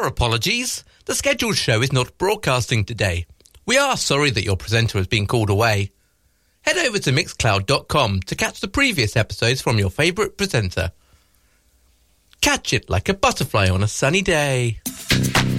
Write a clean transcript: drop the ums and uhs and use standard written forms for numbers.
apologies. The scheduled show is not broadcasting today. We are sorry that your presenter has been called away. Head over to mixcloud.com to catch the previous episodes from your favourite presenter. Catch it like a butterfly on a sunny day.